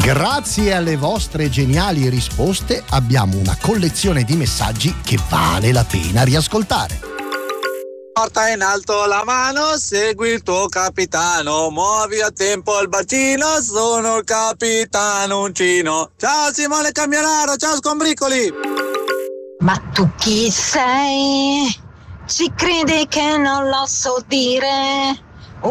Grazie alle vostre geniali risposte abbiamo una collezione di messaggi che vale la pena riascoltare. Porta in alto la mano, segui il tuo capitano, muovi a tempo il bacino, sono il capitano Uncino. Ciao Simone Camionaro, ciao Scombricoli! Ma tu chi sei? Ci credi che non lo so dire?